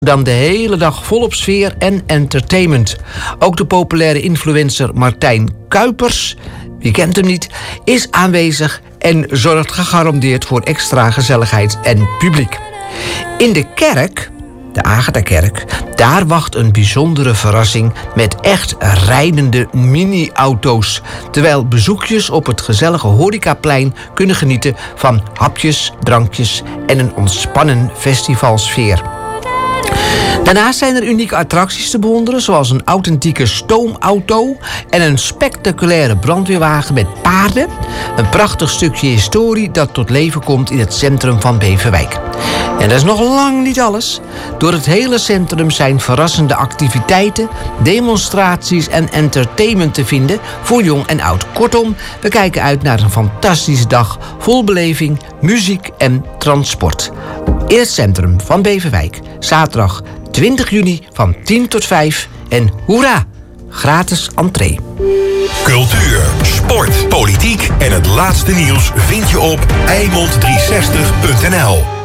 Dan de hele dag volop sfeer en entertainment. Ook de populaire influencer Martijn Kuipers, wie kent hem niet, is aanwezig en zorgt gegarandeerd voor extra gezelligheid en publiek. In de kerk, de Agatha-kerk, daar wacht een bijzondere verrassing met echt rijdende mini-auto's. Terwijl bezoekjes op het gezellige horecaplein kunnen genieten van hapjes, drankjes en een ontspannen festivalsfeer. Daarnaast zijn er unieke attracties te bewonderen, zoals een authentieke stoomauto en een spectaculaire brandweerwagen met paarden. Een prachtig stukje historie dat tot leven komt in het centrum van Beverwijk. En dat is nog lang niet alles. Door het hele centrum zijn verrassende activiteiten, demonstraties en entertainment te vinden voor jong en oud. Kortom, we kijken uit naar een fantastische dag vol beleving, muziek en transport. In het centrum van Beverwijk, zaterdag 20 juni van 10 tot 5 en hoera, gratis entree. Cultuur, sport, politiek en het laatste nieuws vind je op Eimond360.nl.